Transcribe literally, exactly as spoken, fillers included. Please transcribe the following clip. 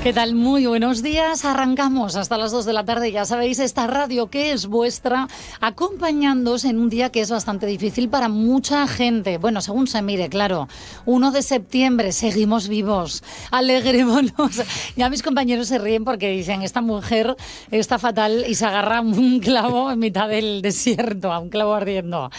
¿Qué tal? Muy buenos días. Arrancamos hasta las dos de la tarde. Ya sabéis, esta radio que es vuestra, acompañándoos en un día que es bastante difícil para mucha gente. Bueno, según se mire, claro. uno de septiembre, seguimos vivos. Alegrémonos. Ya mis compañeros se ríen porque dicen, esta mujer está fatal y se agarra a un clavo en mitad del desierto, a un clavo ardiendo.